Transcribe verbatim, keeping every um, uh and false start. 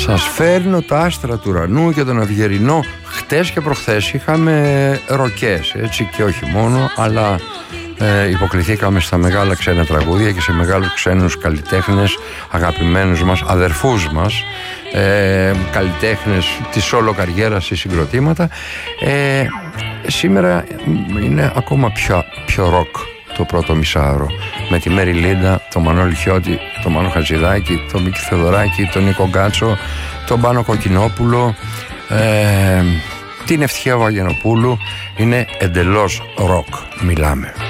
Σας φέρνω τα άστρα του ουρανού και τον Αυγερινό. Χτες και προχθές είχαμε ροκές, έτσι, και όχι μόνο, αλλά ε, υποκληθήκαμε στα μεγάλα ξένα τραγούδια και σε μεγάλους ξένους καλλιτέχνες, αγαπημένους μας, αδερφούς μας, ε, καλλιτέχνες της όλο καριέρας ή συγκροτήματα. ε, Σήμερα είναι ακόμα πιο, πιο ροκ το πρώτο μισάωρο, με τη Μέρη Λίντα, τον Μανώλη Χιώτη, τον Μάνο Χατζηδάκη, τον Μίκη Θεοδωράκη, τον Νίκο Γκάτσο, τον Πάνο Κοκκινόπουλο, ε, την Ευτυχία Βαγγενοπούλου. Είναι εντελώς ροκ μιλάμε.